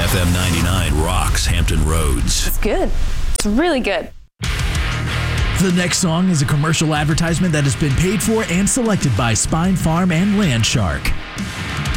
FM 99 rocks Hampton Roads. It's good. It's really good. The next song is a commercial advertisement that has been paid for and selected by Spine Farm and Land Shark.